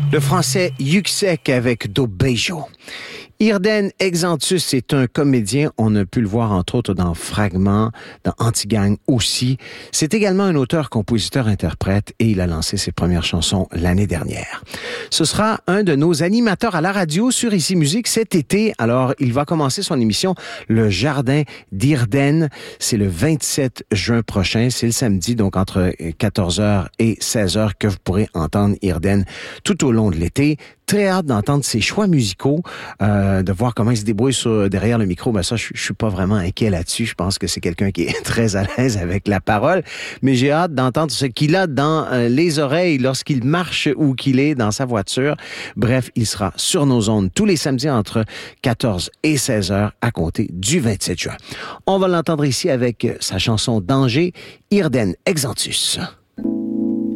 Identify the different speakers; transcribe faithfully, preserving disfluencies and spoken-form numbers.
Speaker 1: Le français Yuxek avec Do Beijo. Irden Exantus est un comédien, on a pu le voir entre autres dans Fragments, dans Anti-Gang aussi. C'est également un auteur, compositeur, interprète et il a lancé ses premières chansons l'année dernière. Ce sera un de nos animateurs à la radio sur Ici Musique cet été. Alors, il va commencer son émission Le Jardin d'Irden. C'est le vingt-sept juin prochain. C'est le samedi, donc entre quatorze heures et seize heures que vous pourrez entendre Irden tout au long de l'été. Très hâte d'entendre ses choix musicaux, euh, de voir comment il se débrouille sur, derrière le micro. Ben ça, je, je suis pas vraiment inquiet là-dessus. Je pense que c'est quelqu'un qui est très à l'aise avec la parole. Mais j'ai hâte d'entendre ce qu'il a dans euh, les oreilles lorsqu'il marche ou qu'il est dans sa voiture. Bref, il sera sur nos ondes tous les samedis entre quatorze et seize heures à compter du vingt-sept juin. On va l'entendre ici avec sa chanson Danger, Irden Exantus.